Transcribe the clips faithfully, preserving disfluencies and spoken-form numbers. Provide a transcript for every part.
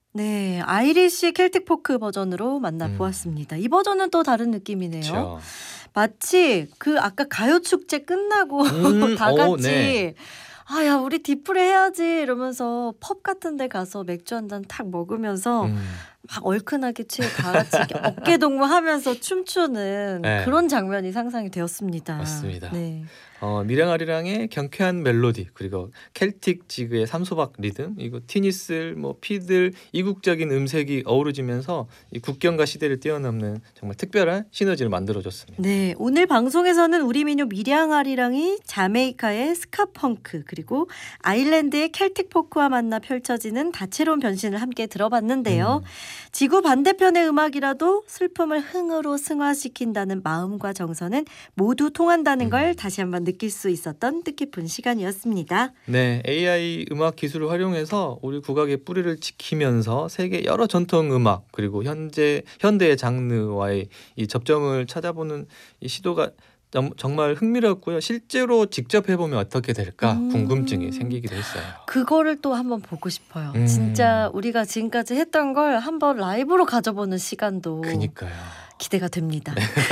네, 아이리쉬 켈틱 포크 버전으로 만나보았습니다. 이 버전은 또 다른 느낌이네요. 그쵸. 마치 그 아까 가요 축제 끝나고 음, 다 오, 같이 네. 아, 야, 우리 디프레 해야지 이러면서 펍 같은 데 가서 맥주 한 잔 탁 먹으면서 음. 막 얼큰하게 취해 다 같이 이렇게 어깨 동무하면서 춤추는 네. 그런 장면이 상상이 되었습니다. 맞습니다. 네. 어, 미량아리랑의 경쾌한 멜로디, 그리고 켈틱 지그의 삼소박 리듬, 이거 티니슬, 뭐 피들, 이국적인 음색이 어우러지면서 이 국경과 시대를 뛰어넘는 정말 특별한 시너지를 만들어줬습니다. 네, 오늘 방송에서는 우리 민요 미량아리랑이 자메이카의 스카펑크 그리고 아일랜드의 켈틱 포크와 만나 펼쳐지는 다채로운 변신을 함께 들어봤는데요. 음. 지구 반대편의 음악이라도 슬픔을 흥으로 승화시킨다는 마음과 정서는 모두 통한다는 걸 다시 한번 느낄 수 있었던 뜻깊은 시간이었습니다. 네, 에이아이 음악 기술을 활용해서 우리 국악의 뿌리를 지키면서 세계 여러 전통 음악 그리고 현재 현대의 장르와의 이 접점을 찾아보는 이 시도가 정- 정말 흥미롭고요. 실제로 직접 해보면 어떻게 될까 음. 궁금증이 생기기도 했어요. 그거를 또 한번 보고 싶어요. 음. 진짜 우리가 지금까지 했던 걸 한번 라이브로 가져보는 시간도 그니까요. 기대가 됩니다.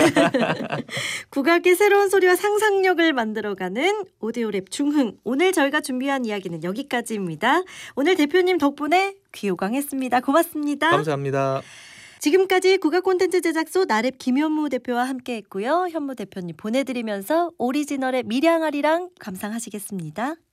국악의 새로운 소리와 상상력을 만들어가는 오디오 랩 중흥. 오늘 저희가 준비한 이야기는 여기까지입니다. 오늘 대표님 덕분에 귀호강했습니다. 고맙습니다. 감사합니다. 지금까지 국악 콘텐츠 제작소 나랩 김현무 대표와 함께했고요. 현무 대표님 보내드리면서 오리지널의 미량아리랑 감상하시겠습니다.